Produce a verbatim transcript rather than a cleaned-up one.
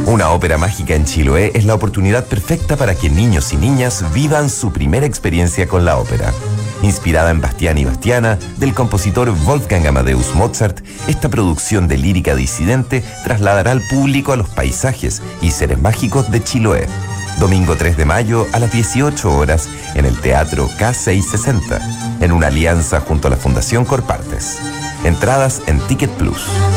Una ópera mágica en Chiloé es la oportunidad perfecta para que niños y niñas vivan su primera experiencia con la ópera. Inspirada en Bastián y Bastiana, del compositor Wolfgang Amadeus Mozart, esta producción de lírica disidente trasladará al público a los paisajes y seres mágicos de Chiloé. Domingo tres de mayo a las dieciocho horas en el Teatro K seiscientos sesenta, en una alianza junto a la Fundación Corpartes. Entradas en Ticket Plus.